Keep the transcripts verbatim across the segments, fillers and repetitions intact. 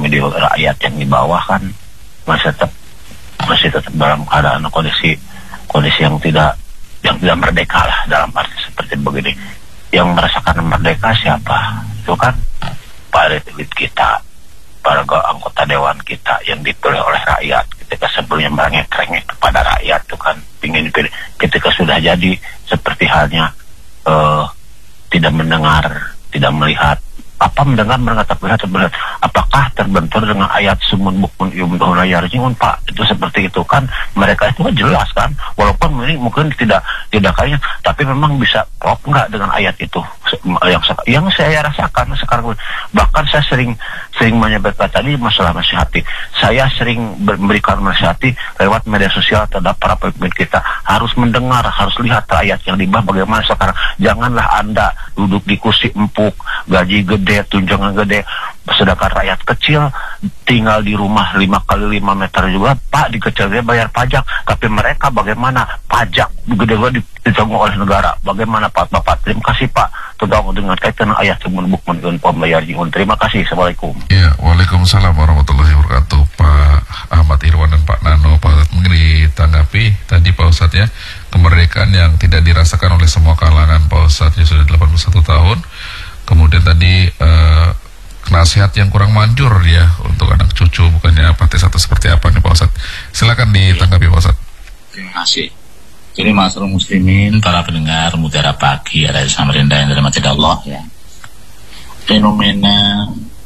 di rakyat yang di bawah kan masih tetap masih tetap dalam keadaan kondisi kondisi yang tidak yang tidak merdeka lah, dalam arti seperti begini. Yang merasakan merdeka siapa? Itu kan para elit kita, para anggota dewan kita yang dipilih oleh rakyat. Ketika sebelumnya merengek-rengek kepada rakyat itu kan ingin dipilih, ketika sudah jadi seperti halnya uh, tidak mendengar, tidak melihat, apa mendengar mendengar tak melihat, melihat apakah terbentur dengan ayat sumun bukmun ium dohuna yarjiun, Pak? Itu seperti itu kan, mereka itu kan jelas kan, walaupun ini mungkin tidak tidak kayaknya, tapi memang bisa klop nggak dengan ayat itu yang yang saya rasakan sekarang. Bahkan saya sering sering menyampaikan tadi masalah nasihati, saya sering memberikan nasihati lewat media sosial terhadap para pemimpin kita, harus mendengar, harus lihat ayat yang di bawah bagaimana sekarang. Janganlah Anda duduk di kursi empuk, gaji gede, tunjangan gede, sedangkan rakyat kecil tinggal di rumah lima kali lima meter juga, Pak, di kecilnya bayar pajak, tapi mereka bagaimana pajak gede-gede ditanggung oleh negara. Bagaimana Pak Bapak? Terima kasih Pak, tergabung dengan kaitan ayat sumun bukmun ium pembayar jiun. Terima kasih. Assalamualaikum. Ya, waalaikumsalam warahmatullahi wabarakatuh, Pak Ahmad Irwan dan Pak Nano. Pak Ustadz, mungkin ditanggapi tadi Pak Ustadz ya, kemerdekaan yang tidak dirasakan oleh semua kalangan Pak Ustadz, ya sudah delapan puluh satu tahun. Kemudian tadi uh, nasihat yang kurang manjur ya untuk anak cucu, bukannya apatis atau seperti apa nih Pak Ustadz? Silakan ditanggapi Pak Ustadz. Terima kasih. Jadi masyarakat muslimin, para pendengar Mutiara Pagi, ada Samarinda yang dirahmati Allah ya. Fenomena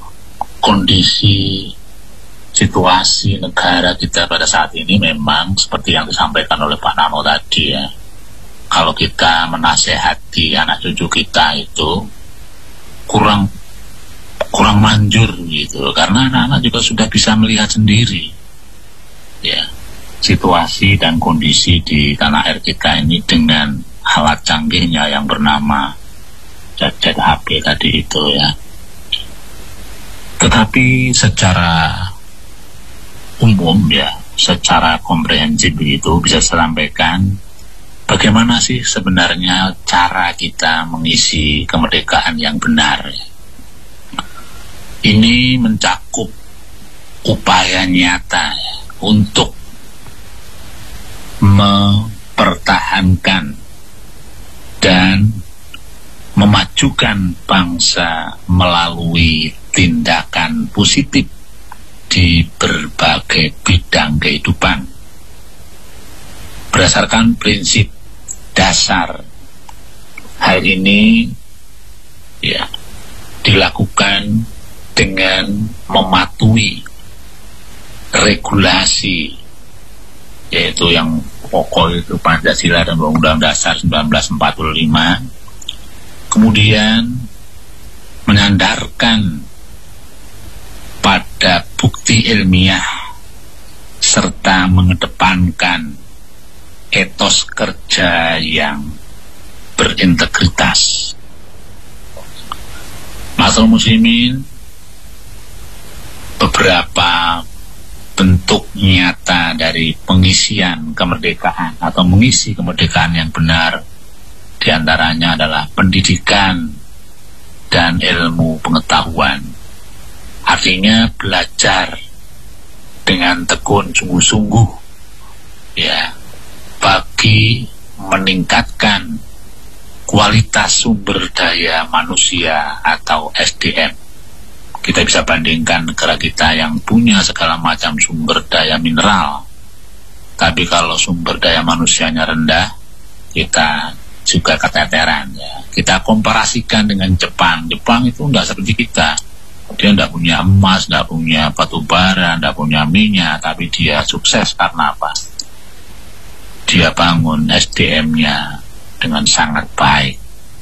kondisi situasi negara kita pada saat ini memang seperti yang disampaikan oleh Pak Nano tadi ya. Kalau kita menasehati anak cucu kita itu kurang kurang manjur gitu, karena anak-anak juga sudah bisa melihat sendiri ya situasi dan kondisi di tanah air kita ini dengan alat canggihnya yang bernama gadget H P tadi itu ya. Tetapi secara umum ya, secara komprehensif itu bisa saya sampaikan bagaimana sih sebenarnya cara kita mengisi kemerdekaan yang benar ya. Ini mencakup upaya nyata ya, untuk mempertahankan dan memajukan bangsa melalui tindakan positif di berbagai bidang kehidupan berdasarkan prinsip dasar. Hal ini ya dilakukan dengan mematuhi regulasi, yaitu yang pokok itu Pancasila dan Undang-Undang Dasar seribu sembilan ratus empat puluh lima, kemudian menyandarkan pada bukti ilmiah serta mengedepankan etos kerja yang berintegritas. Masyarakat muslimin, beberapa bentuk nyata dari pengisian kemerdekaan atau mengisi kemerdekaan yang benar diantaranya adalah pendidikan dan ilmu pengetahuan. Artinya belajar dengan tekun sungguh-sungguh ya, bagi meningkatkan kualitas sumber daya manusia atau S D M. Kita bisa bandingkan negara kita yang punya segala macam sumber daya mineral, tapi kalau sumber daya manusianya rendah, kita juga keteteran ya. Kita komparasikan dengan Jepang. Jepang itu tidak seperti kita. Dia tidak punya emas, tidak punya batu bara, tidak punya minyak, tapi dia sukses karena apa? Dia bangun S D M-nya dengan sangat baik.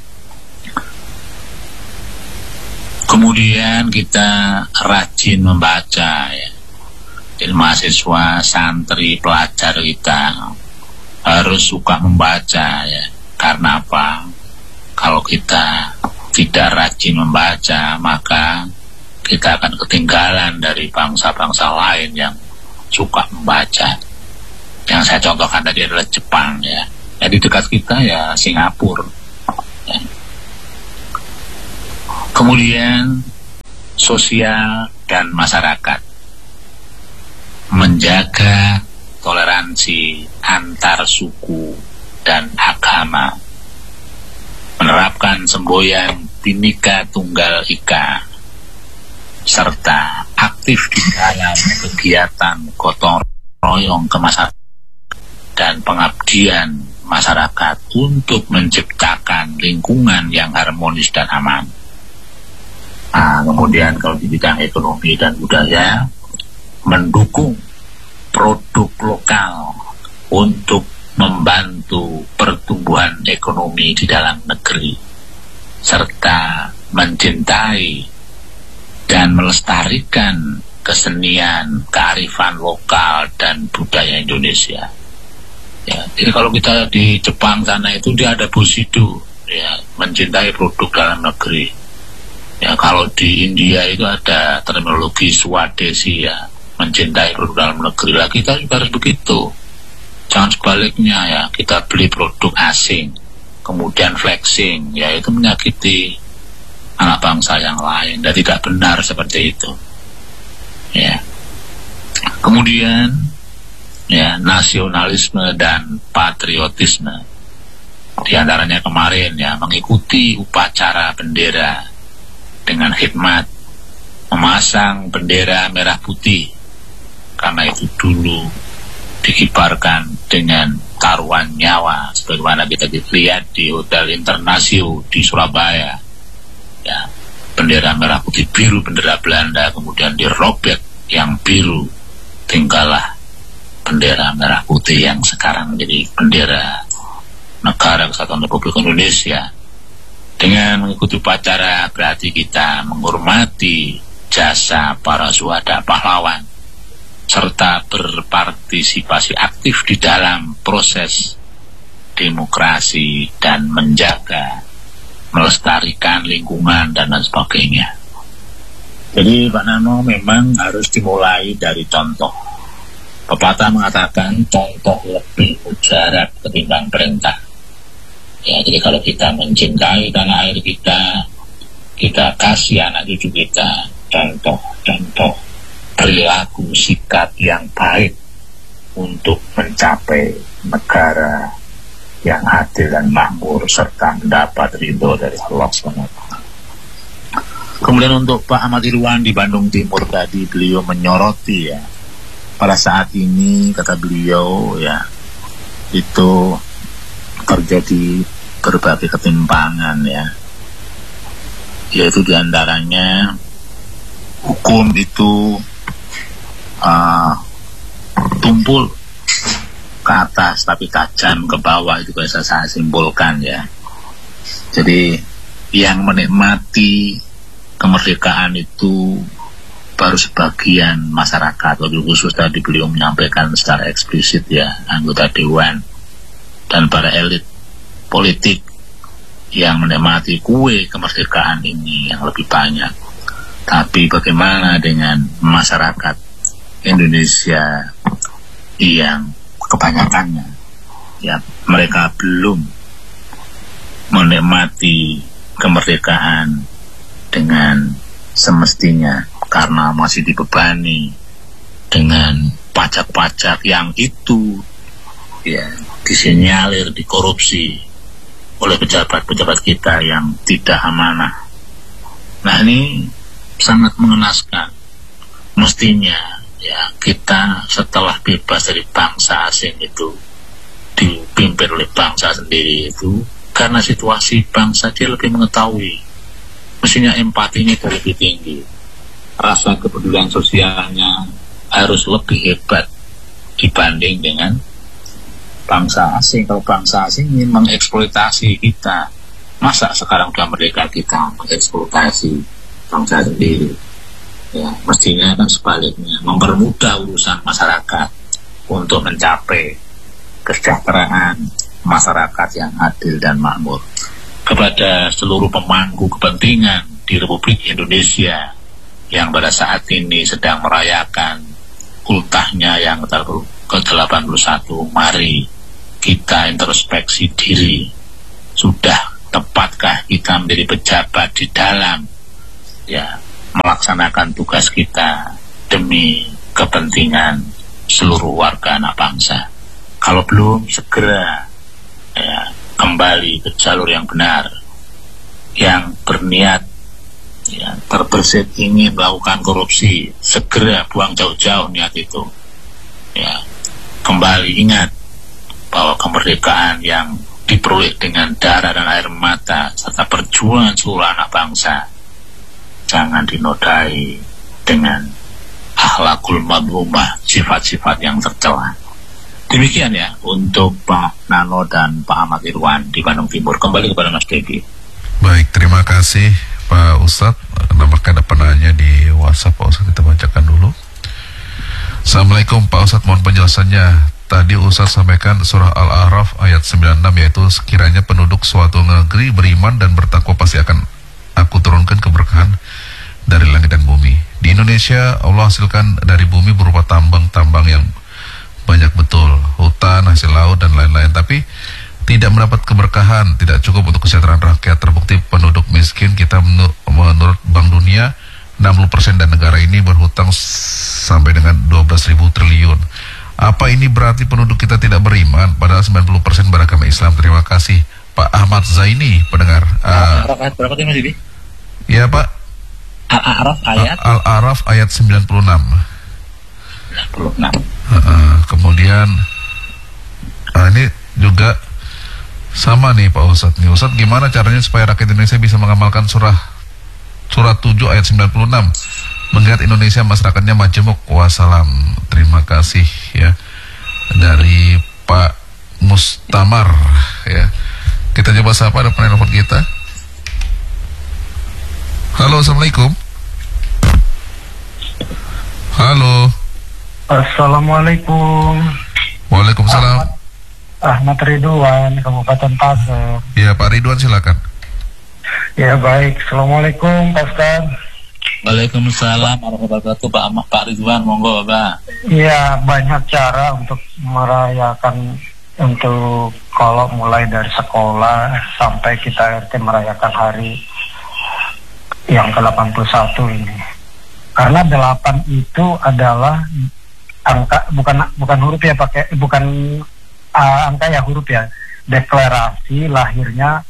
Kemudian kita rajin membaca ya. Jadi mahasiswa, santri, pelajar kita harus suka membaca ya. Karena apa? Kalau kita tidak rajin membaca, maka kita akan ketinggalan dari bangsa-bangsa lain yang suka membaca. Yang saya contohkan tadi adalah Jepang ya. Ya di dekat kita ya Singapura ya. Kemudian sosial dan masyarakat, menjaga toleransi antar suku dan agama, menerapkan semboyan Bhinneka Tunggal Ika, serta aktif di dalam kegiatan gotong royong kemasyarakat dan pengabdian masyarakat untuk menciptakan lingkungan yang harmonis dan aman. Nah, kemudian kalau di bidang ekonomi dan budaya, mendukung produk lokal untuk membantu pertumbuhan ekonomi di dalam negeri, serta mencintai dan melestarikan kesenian, kearifan lokal dan budaya Indonesia. Ya, jadi kalau kita di Jepang sana itu dia ada Bushido, ya, mencintai produk dalam negeri. Ya, kalau di India itu ada terminologi Swadesi, ya, mencintai produk dalam negeri. Lah kita juga harus begitu. Jangan sebaliknya, ya, kita beli produk asing, kemudian flexing, ya itu menyakiti anak bangsa yang lain, dan tidak benar seperti itu. Ya. Kemudian ya, nasionalisme dan patriotisme, di antaranya kemarin ya mengikuti upacara bendera dengan khidmat memasang bendera merah putih, karena itu dulu dikibarkan dengan taruhan nyawa, sebagaimana kita lihat di Hotel Internasio di Surabaya. Ya, bendera merah putih biru, bendera Belanda, kemudian dirobek yang biru, tinggallah bendera merah putih yang sekarang menjadi bendera Negara Kesatuan Republik Indonesia. Dengan mengikuti upacara berarti kita menghormati jasa para syuhada pahlawan, serta berpartisipasi aktif di dalam proses demokrasi dan menjaga, melestarikan lingkungan dan lain sebagainya. Jadi Pak Nano memang harus dimulai dari contoh. Pepatah mengatakan contoh lebih mujarab ketimbang perintah. Ya, jadi kalau kita mencintai tanah air kita, kita kasih anak cucu kita contoh-contoh perilaku sikap yang baik untuk mencapai negara yang adil dan makmur serta mendapat ridho dari Allah subhanahu wa taala. Kemudian untuk Pak Ahmad Irwan di Bandung Timur tadi, beliau menyoroti ya, pada saat ini kata beliau ya itu terjadi berbagai ketimpangan ya, yaitu diantaranya hukum itu uh, tumpul ke atas tapi tajam ke bawah, itu bisa saya simpulkan ya. Jadi yang menikmati kemerdekaan itu baru sebagian masyarakat, lebih khusus tadi beliau menyampaikan secara eksplisit ya, anggota dewan dan para elit politik yang menikmati kue kemerdekaan ini yang lebih banyak. Tapi bagaimana dengan masyarakat Indonesia yang kebanyakannya ya, mereka belum menikmati kemerdekaan dengan semestinya karena masih dibebani dengan pajak-pajak yang itu ya disinyalir, dikorupsi oleh pejabat-pejabat kita yang tidak amanah. Nah, ini sangat mengenaskan. Mestinya ya kita setelah bebas dari bangsa asing itu dipimpin oleh bangsa sendiri itu, karena situasi bangsa dia lebih mengetahui, mestinya empatinya lebih tinggi, rasa kepedulian sosialnya harus lebih hebat dibanding dengan bangsa asing. Kalau bangsa asing ingin mengeksploitasi kita, masa sekarang sudah merdeka kita mengeksploitasi bangsa sendiri? Ya, mestinya kan sebaliknya, mempermudah urusan masyarakat untuk mencapai kesejahteraan masyarakat yang adil dan makmur. Kepada seluruh pemangku kepentingan di Republik Indonesia yang pada saat ini sedang merayakan ultahnya yang ke delapan puluh satu, mari kita introspeksi diri. Sudah tepatkah kita menjadi pejabat di dalam ya melaksanakan melaksanakan tugas kita demi kepentingan seluruh warga anak bangsa. Kalau belum, segera ya, kembali ke jalur yang benar. Yang berniat ya, terbersit ingin melakukan korupsi, segera buang jauh-jauh niat itu. Ya, kembali ingat bahwa kemerdekaan yang diperoleh dengan darah dan air mata serta perjuangan seluruh anak bangsa jangan dinodai dengan akhlakul madhumah, sifat-sifat yang tercela. Demikian ya untuk Pak Nano dan Pak Ahmad Irwan di Bandung Timur. Kembali kepada Mas Dedi. Baik, terima kasih Pak Ustadz. Nampaknya ada penanya di WhatsApp Pak Ustadz, kita bacakan dulu. Assalamualaikum Pak Ustadz, mohon penjelasannya. Tadi Ustadz sampaikan surah Al-A'raf ayat sembilan puluh enam, yaitu sekiranya penduduk suatu negeri beriman dan bertakwa pasti akan aku turunkan keberkahan dari langit dan bumi. Di Indonesia Allah hasilkan dari bumi berupa tambang-tambang yang banyak betul, hutan, hasil laut dan lain-lain, tapi tidak mendapat keberkahan, tidak cukup untuk kesejahteraan rakyat. Terbukti penduduk miskin kita menur menurut Bank Dunia enam puluh persen dan negara ini berhutang sampai dengan dua belas ribu triliun. Apa ini berarti penduduk kita tidak beriman padahal sembilan puluh persen beragama Islam? Terima kasih Pak Ahmad Zaini, pendengar. Uh, Al-A'raf berapa tadi Mas Didi? Ya Pak. Al-A'raf ayat Al-A'raf ayat sembilan puluh enam. sembilan puluh enam. Uh, kemudian uh, ini juga sama nih Pak Ustadz nih. Ustadz, gimana caranya supaya rakyat Indonesia bisa mengamalkan surah surah tujuh ayat sembilan puluh enam? Mengingat Indonesia masyarakatnya majemuk. Wassalam. Terima kasih ya dari Pak Mustamar ya. Kita coba sapa, ada penelpon kita. Halo, assalamualaikum. Halo. Assalamualaikum. Waalaikumsalam. Ahmad, Ahmad Ridwan, Kabupaten Pasir. Ya Pak Ridwan, silakan. Ya baik, assalamualaikum Pak Ustaz. Waalaikumsalam warahmatullahi wabarakatuh. Pak Ahmad, Pak Ridwan, monggo Bapak. Ya, banyak cara untuk merayakan, untuk kalau mulai dari sekolah sampai kita R T merayakan hari yang ke delapan puluh satu ini. Karena delapan itu adalah angka, bukan bukan huruf ya, pakai bukan uh, angka ya, huruf ya. Deklarasi lahirnya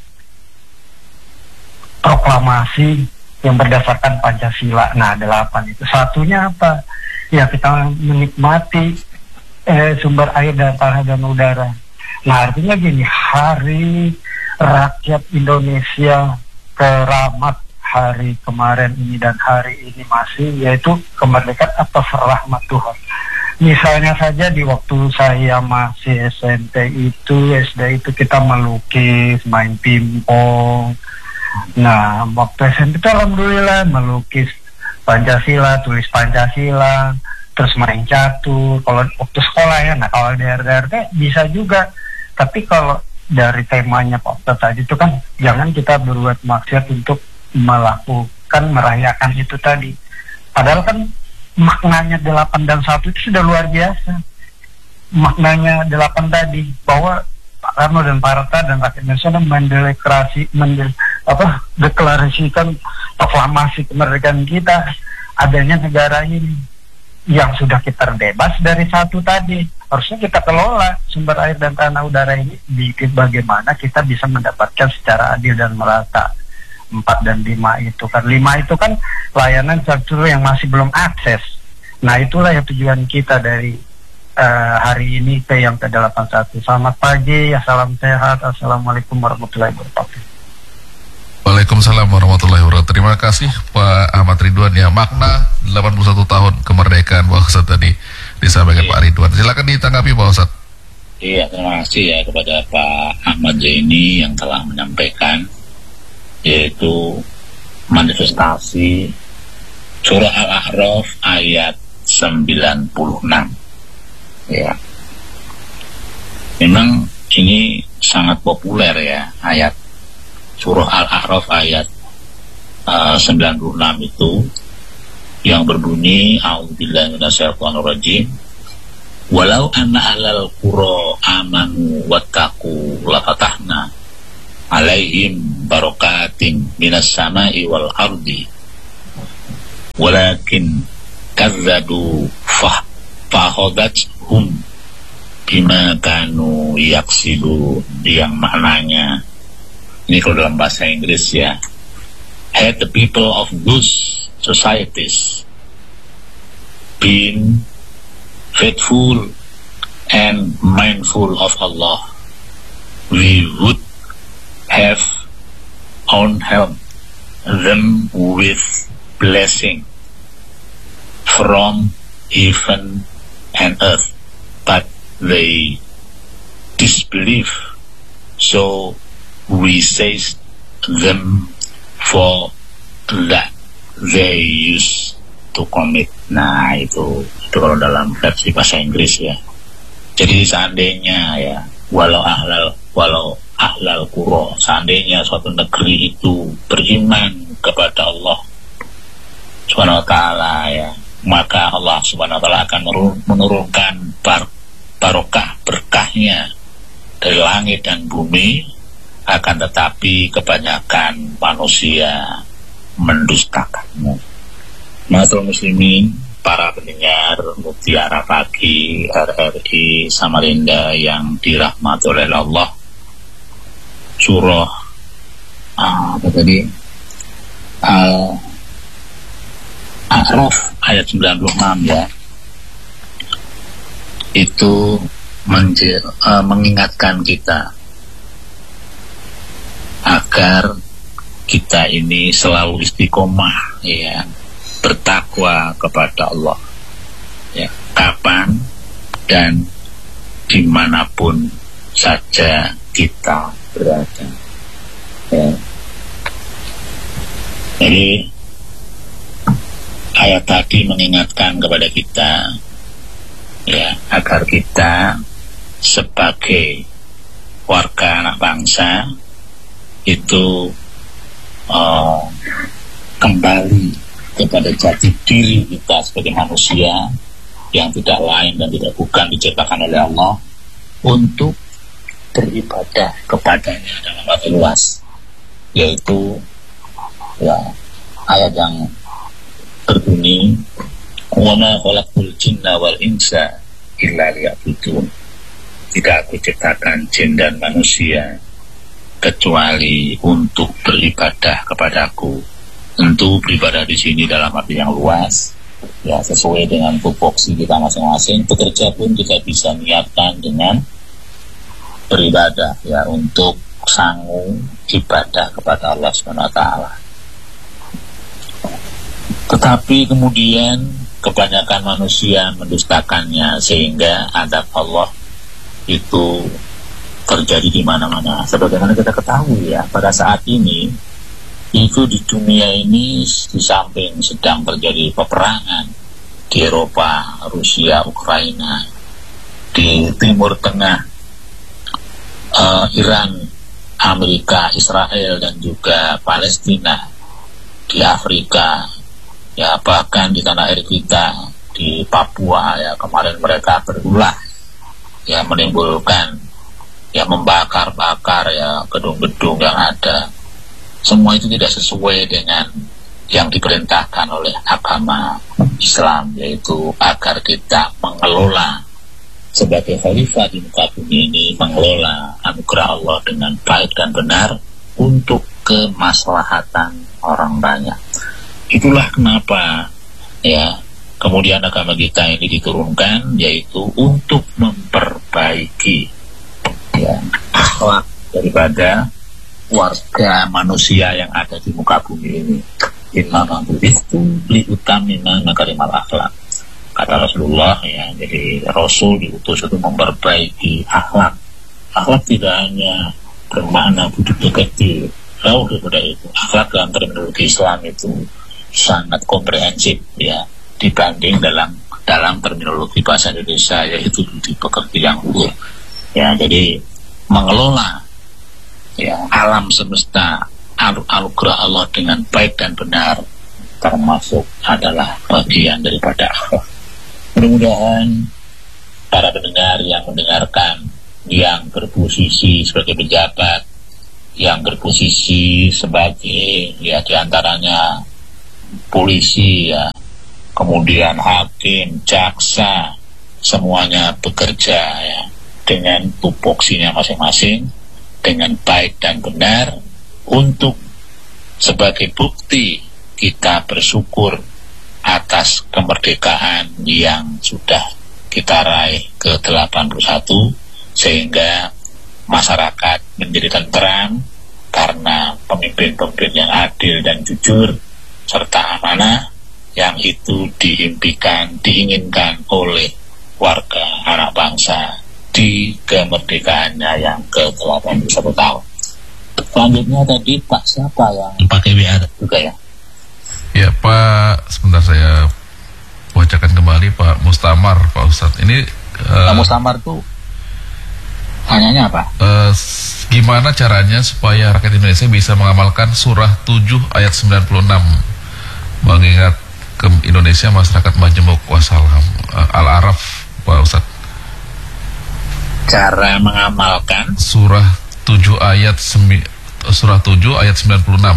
proklamasi yang berdasarkan Pancasila. Nah, delapan itu. Satunya apa? Ya, kita menikmati eh, sumber air dan tanah dan udara. Nah, artinya gini, hari rakyat Indonesia keramat hari kemarin ini dan hari ini masih, yaitu kemerdekaan atas rahmat Tuhan. Misalnya saja di waktu saya masih S M P itu, S D itu kita melukis, main pingpong. Nah, waktu S M P itu alhamdulillah melukis Pancasila, tulis Pancasila, terus main catur. Kalau waktu sekolah ya, nah kalau di R T R T bisa juga. Tapi kalau dari temanya Pak Ustadz tadi itu kan jangan kita berbuat maksiat untuk melakukan, merayakan itu tadi. Padahal kan maknanya delapan dan satu itu sudah luar biasa. Maknanya delapan tadi, bahwa Pak Karno dan Pak Hatta dan rakyat Indonesia mendeklarasi, mendel, apa, deklarasikan proklamasi kemerdekaan kita, adanya negara ini yang sudah kita bebas dari satu tadi. Harusnya kita kelola sumber air dan tanah udara ini, bikin bagaimana kita bisa mendapatkan secara adil dan merata. Empat dan lima itu kan, lima itu kan layanan seluruh yang masih belum akses. Nah, itulah yang tujuan kita dari uh, hari ini ke yang ke delapan puluh satu. Selamat pagi, ya, salam sehat, assalamualaikum warahmatullahi wabarakatuh. Waalaikumsalam warahmatullahi wabarakatuh. Terima kasih Pak Ahmad Ridwan ya. Makna delapan puluh satu tahun kemerdekaan Pak Ustadz tadi disampaikan iya. Pak Ridwan. Silakan ditanggapi Pak Ustadz. Iya, terima kasih ya kepada Pak Ahmad Zaini yang telah menyampaikan, yaitu manifestasi surah Al-A'raf ayat sembilan puluh enam. Ya. Memang ini sangat populer ya, ayat surah Al-A'raf ayat uh, sembilan puluh enam itu yang berbunyi, a'udzubillahi minasyaitonir rajim, walau anna ahlal qura amanu wattaqu lafatahna alaihim barakatin minas sama'i wal ardi walakin kadzzabu fa fahodathum bima kanu yaksibu, yang maknanya ini kalau dalam bahasa Inggris ya, had the people of those societies been faithful and mindful of Allah, we would have on-helped them with blessing from heaven and earth, but they disbelieve, so we seized them for that they used to commit. Nah itu, itu kalau dalam versi bahasa Inggris ya. Jadi seandainya ya, walau ahlal walau ahlal qura, seandainya suatu negeri itu beriman kepada Allah Subhanahu wa ta'ala ya, maka Allah Subhanahu wa ta'ala akan menurunkan bar, barokah berkahnya dari langit dan bumi, akan tetapi kebanyakan manusia mendustakanmu. Masyaallah muslimin, para pendengar Mutiara Pagi R R I Samarinda yang dirahmati oleh Allah, surah ah, apa tadi Al-A'raf ayat sembilan puluh enam ya, itu menje, uh, mengingatkan kita agar kita ini selalu istiqomah ya, bertakwa kepada Allah ya, kapan dan dimanapun saja kita berada ya. Jadi ayat tadi mengingatkan kepada kita ya, agar kita sebagai warga anak bangsa itu uh, kembali kepada jati diri kita sebagai manusia yang tidak lain dan tidak bukan diciptakan oleh Allah untuk beribadah kepadanya dalam arti luas, yaitu ya ayat yang berbunyi wa ma khalaqtul jinna wal insa illa liya'budun, tidak aku ciptakan jin dan manusia kecuali untuk beribadah kepadaku. Tentu beribadah di sini dalam arti yang luas ya, sesuai dengan tupoksi kita masing-masing. Bekerja pun kita bisa niatkan dengan beribadah ya, untuk sanggup ibadah kepada Allah Subhanahu wa ta'ala. Tetapi kemudian kebanyakan manusia mendustakannya, sehingga adab Allah itu terjadi di mana-mana. Sebagaimana kita ketahui ya, pada saat ini itu di dunia ini, di samping sedang terjadi peperangan di Eropa, Rusia, Ukraina, di Timur Tengah, uh, Iran, Amerika, Israel, dan juga Palestina, di Afrika, ya bahkan di tanah air kita, di Papua ya, kemarin mereka berulah ya, menimbulkan ya, membakar-bakar ya gedung-gedung yang ada. Semua itu tidak sesuai dengan yang diperintahkan oleh agama Islam, yaitu agar kita mengelola sebagai khalifah di muka bumi ini, mengelola anugerah Allah dengan baik dan benar untuk kemaslahatan orang banyak. Itulah kenapa ya kemudian agama kita ini diturunkan, yaitu untuk memperbaiki ya akhlak daripada warga manusia yang ada di muka bumi ini. Inna ma'budistu liutamina makarimal akhlak, kata Rasulullah ya. Jadi Rasul diutus untuk memperbaiki akhlak. Akhlak tidak hanya bermakna buduk kecil, jauh daripada itu. Akhlak dalam terminologi Islam itu sangat komprehensif ya, dibanding dalam dalam terminologi bahasa Indonesia, yaitu di pekerti yang luhur ya. Jadi mengelola ya alam semesta, anugerah Allah dengan baik dan benar, termasuk adalah bagian daripada akhlak. Mudah-mudahan para pendengar yang mendengarkan, yang berposisi sebagai pejabat, yang berposisi sebagai ya diantaranya polisi ya, kemudian hakim, jaksa, semuanya bekerja ya, dengan tupoksinya masing-masing, dengan baik dan benar, untuk sebagai bukti kita bersyukur atas kemerdekaan yang sudah kita raih ke delapan puluh satu, sehingga masyarakat menjadi tentram karena pemimpin-pemimpin yang adil dan jujur serta amanah yang itu diimpikan, diinginkan oleh warga anak bangsa di kemerdekaannya yang ke delapan puluh satu tahun. Selanjutnya tadi Pak siapa yang pakai W A juga ya? Ya Pak, sebentar saya bacakan kembali Pak Mustamar, Pak Ustadz. Ini uh, Pak Mustamar tuh tanyanya apa? Uh, gimana caranya supaya rakyat Indonesia bisa mengamalkan surah tujuh ayat sembilan puluh enam, mengingat ke Indonesia masyarakat majemuk wassalam, uh, Al-Araf, Pak Ustadz. Cara mengamalkan surah tujuh ayat semi, surah tujuh ayat sembilan puluh enam.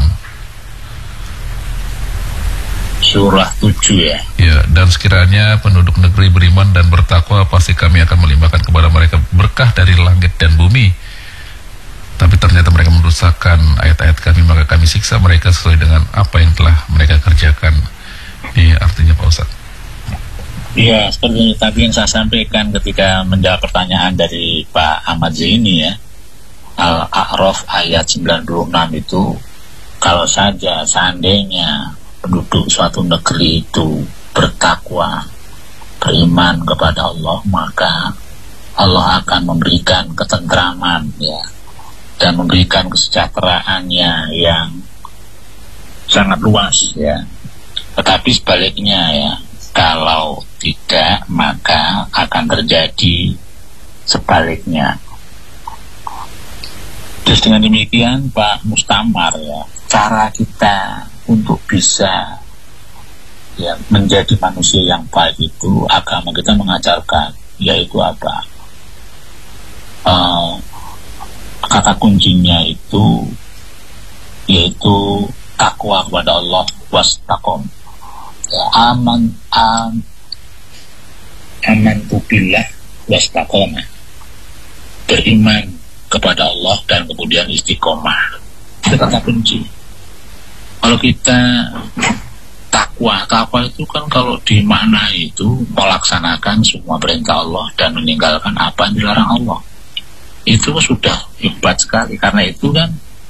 Surah tujuh ya. Ya, dan sekiranya penduduk negeri beriman dan bertakwa, pasti kami akan melimpahkan kepada mereka berkah dari langit dan bumi. Tapi ternyata mereka merusakkan ayat-ayat kami, maka kami siksa mereka sesuai dengan apa yang telah mereka kerjakan. Ini artinya Pak Ustadz. Iya, seperti tadi yang saya sampaikan ketika menjawab pertanyaan dari Pak Ahmad Zaini ya. Al-A'raf ayat sembilan puluh enam itu, kalau saja seandainya penduduk suatu negeri itu bertakwa, beriman kepada Allah, maka Allah akan memberikan ketentraman ya, dan memberikan kesejahteraannya yang sangat luas ya. Tetapi sebaliknya ya, kalau tidak maka akan terjadi sebaliknya. Terus dengan demikian Pak Mustamar ya, cara kita untuk bisa ya menjadi manusia yang baik itu, agama kita mengajarkan, yaitu apa? Uh, kata kuncinya itu yaitu takwa kepada Allah, wastaqom. Ya, aman am, aman tubillah wastaqom, beriman kepada Allah dan kemudian istiqomah. Itu kata kunci. Kalau kita takwa, takwa itu kan kalau dimaknai itu melaksanakan semua perintah Allah dan meninggalkan apa yang dilarang Allah. Itu sudah hebat sekali, karena itu kan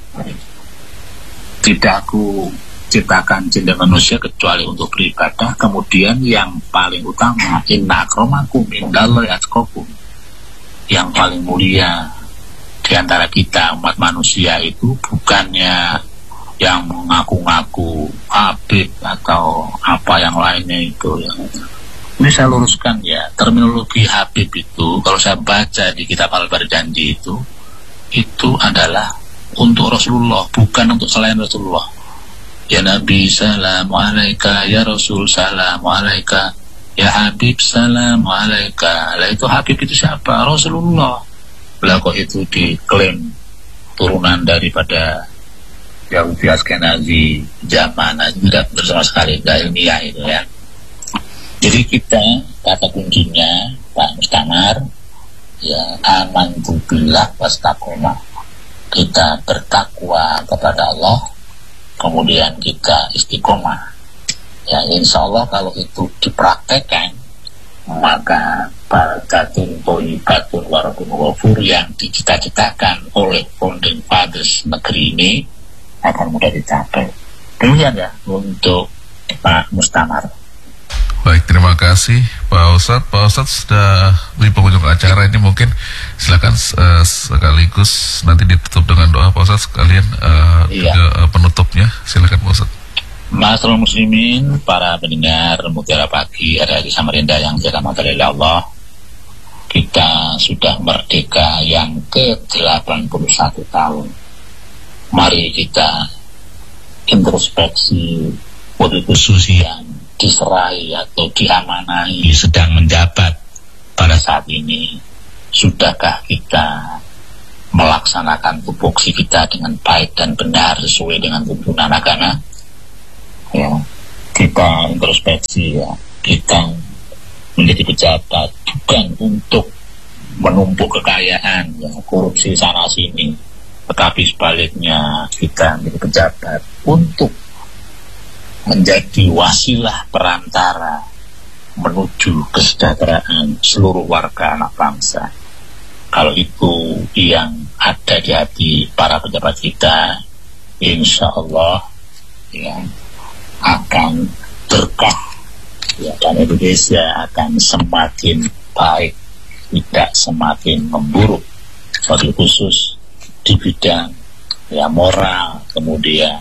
tidak aku ciptakan jin dan manusia kecuali untuk beribadah. Kemudian yang paling utama, inna akramakum indallahi atqakum, yang paling mulia di antara kita umat manusia itu bukannya yang mengaku-ngaku Habib atau apa yang lainnya itu ya. Ini saya luruskan ya, terminologi Habib itu kalau saya baca di kitab Al-Barjanji itu itu adalah untuk Rasulullah, bukan untuk selain Rasulullah. Ya Nabi salam alaika, ya Rasul salam alaika, ya Habib salam alaika. Lah itu Habib itu siapa? Rasulullah. Lah kok itu diklaim turunan daripada Yahudi Askenazi zaman, tidak bersama sekali, tidak ilmiah itu ya. Jadi kita, kata kuncinya Pak Mustamar ya, aman billah wastaqomah, kita bertakwa kepada Allah, kemudian kita istiqomah ya. Insya Allah kalau itu dipraktekkan, maka barakatun thayyibatun warakun ghafur yang dicita-citakan oleh founding fathers negeri ini akan mudah dicapai. Demikian ya untuk Pak Mustamar. Baik, terima kasih Pak Ustadz. Pak Ustadz sudah di penghujung acara ini, mungkin silakan uh, sekaligus nanti ditutup dengan doa Pak Ustadz sekalian uh, iya. juga uh, penutupnya. Silakan Pak Ustadz. Masyaallah muslimin, para pendengar Mutiara Pagi ada di Samarinda yang dirahmati oleh Allah. Kita sudah merdeka yang ke delapan puluh satu tahun. Mari kita introspeksi posisi yang diserai atau diamanahi sedang menjabat pada saat ini. Sudahkah kita melaksanakan tupoksi kita dengan baik dan benar sesuai dengan tuntunan agama? Ya. kita introspeksi ya, kita menjadi pejabat bukan untuk menumpuk kekayaan ya, korupsi sana sini, tetapi sebaliknya kita menjadi pejabat untuk menjadi wasilah perantara menuju kesejahteraan seluruh warga anak bangsa. Kalau itu yang ada di hati para pejabat kita, insya Allah ya akan berkah ya, dan Indonesia akan semakin baik, tidak semakin memburuk. Suatu khusus di bidang ya moral, kemudian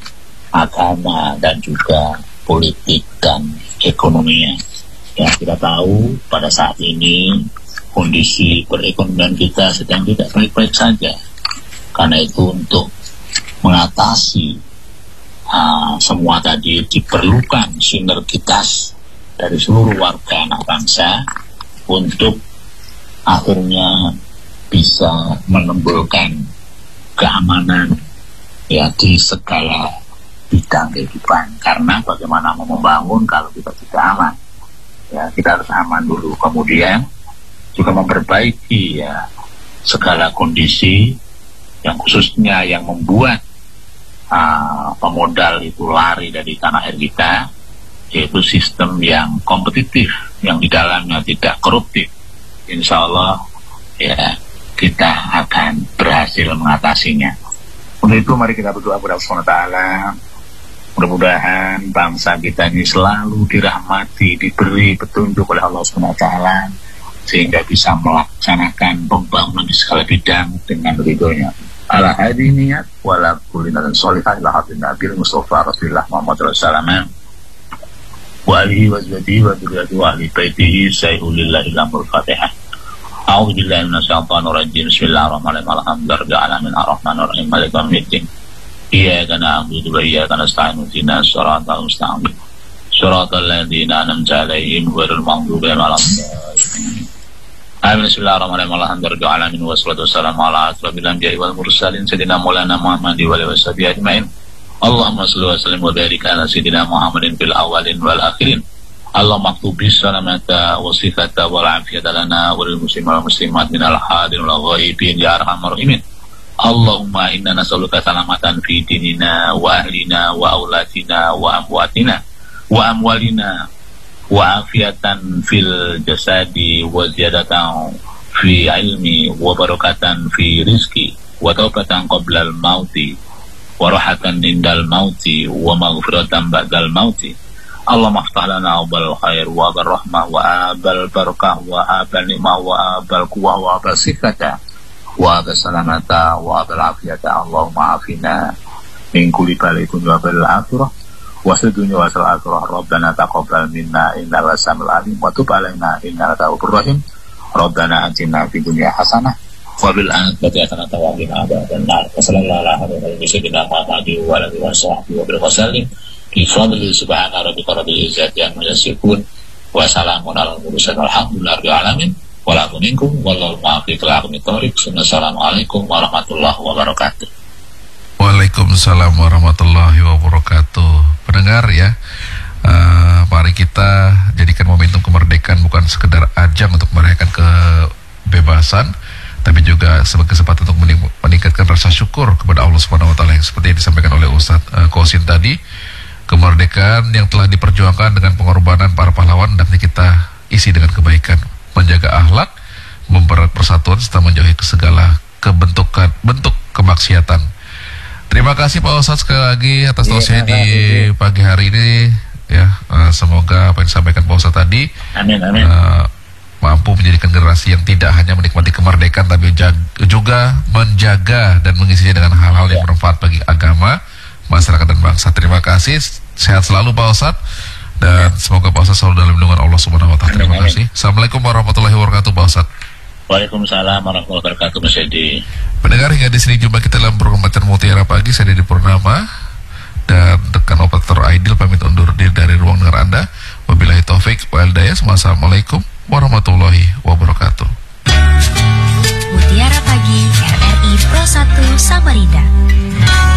agama, dan juga politik dan ekonominya. Ya, kita tahu pada saat ini kondisi perekonomian kita sedang tidak baik-baik saja. Karena itu untuk mengatasi uh, semua tadi diperlukan sinergitas dari seluruh warga anak bangsa untuk akhirnya bisa menembulkan keamanan ya di segala bidang kehidupan. Karena bagaimana mau membangun kalau kita tidak aman? Ya, kita harus aman dulu. Kemudian juga memperbaiki ya segala kondisi yang khususnya yang membuat uh, pemodal itu lari dari tanah air kita, yaitu sistem yang kompetitif, yang di dalamnya tidak koruptif. Insya Allah ya kita akan berhasil mengatasinya. Untuk itu mari kita berdoa kepada Allah subhanahu wa taala. Mudah-mudahan bangsa kita ini selalu dirahmati, diberi petunjuk oleh Allah subhanahu wa taala, sehingga bisa melaksanakan pembangunan di segala bidang dengan ridhonya. Ala hadi niat wala kulina dan solihah ila hati Nabi Mustafa Rasulullah Muhammad Rasulullah wa alihi wa zati wa duriyati wa ahli baitihi sayyulillahi lamul fatihah. A'udzu billahi minasyaitonir rajim. Bismillahirrahmanirrahim. Alhamdulillahi alamin arrahmanir rahim maliki yaumiddin. Iyyaka na'budu wa iyyaka nasta'in ihdinas siratal mustaqim. Siratal ladzina an'amta 'alaihim ghairil maghdubi 'alaihim. Amin. Bismillahirrahmanirrahim. Alhamdulillahi alamin wassalatu wassalamu ala asyrofil anbiya'i wal mursalin sayyidina Maulana Muhammadin wa alihi washabihi ajmain. Allahumma shalli wa sallim wa barik ala sayyidina Muhammadin fil awwalin wal akhirin. Allahumma aktub bis salamata wa sifata wal afiyata lana wa lil muslimin wal muslimat minal hadirin wal ghaibin ya arhamar rahimin. Allahumma inna nas'aluka salamatan fi dinina wa ahlina wa auladina wa amwatina wa amwalina wa afiatan fil jasadi wa ziyadatan fi ilmi wa barakatan fi rizki wa taubatan qabla al-mauti wa rahatan indal mauti wa maghfiratan ba'dal mauti. Allahumma aftah lana abal khair wa abal rahmah wa abal barakah wa abal ni'mah wa abal quwwah wa abal sikata wa abal salamata wa abal afiyata. Allahumma afina min kulli balikun wa abal akhirah wa sedunya wa sal akhirah. Rabbana taqabbal minna innaka samil alim wa tub alaina innaka tawwabur rahim. Rabbana atina fid dunya hasanah wa bil akhirati hasanah wa qina adzabannar. Sallallahu alaihi wa sallam wa alihi wa sahbihi wa sallam. Bifadli subhana rabbika rabbil izzati amma yasifun wa salamun alal mursalin walhamdulillahi rabbil alamin. Walakum minkum wallahu muwaffiq ila aqwamit thoriq. Assalamualaikum warahmatullahi wabarakatuh. Waalaikumsalam warahmatullahi wabarakatuh. Pendengar ya, uh, mari kita jadikan momentum kemerdekaan bukan sekedar ajang untuk merayakan kebebasan, tapi juga sebagai kesempatan untuk meningkatkan rasa syukur kepada Allah Subhanahu wa taala, yang seperti yang disampaikan oleh Ustadz uh, Kosin tadi. Kemerdekaan yang telah diperjuangkan dengan pengorbanan para pahlawan dapat kita isi dengan kebaikan, menjaga akhlak, mempererat persatuan serta menjauhi segala kebentukan bentuk kemaksiatan. Terima kasih Pak Ustadz sekali lagi atas tausiahnya di pagi hari ini ya. Uh, semoga apa yang disampaikan Pak Ustadz tadi amin, amin. Uh, mampu menjadikan generasi yang tidak hanya menikmati kemerdekaan tapi juga menjaga dan mengisinya dengan hal-hal yang bermanfaat bagi agama, masyarakat dan bangsa. Terima kasih, sehat selalu Pak Ustadz, dan ya, semoga Pak Ustadz selalu dalam lindungan Allah Subhanahu wa taala. Terima kasih. Assalamualaikum warahmatullahi wabarakatuh Pak Ustadz. Waalaikumsalam warahmatullahi wabarakatuh Mas Edi. Pendengar, hingga di sini jumpa kita dalam program Macan Mutiara Pagi. Saya Dedi Purnama dan rekan operator Aidil pamit undur diri dari ruang dengar Anda. Wabillahi taufik wal hidayah. Wassalamualaikum warahmatullahi wabarakatuh. Mutiara Pagi R R I Pro satu Samarinda.